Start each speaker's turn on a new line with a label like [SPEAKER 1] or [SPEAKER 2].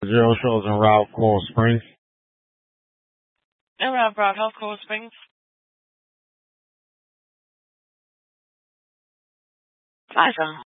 [SPEAKER 1] Zero shows en route, Coral Springs.
[SPEAKER 2] Around Broad Health, Coral Springs. Awesome.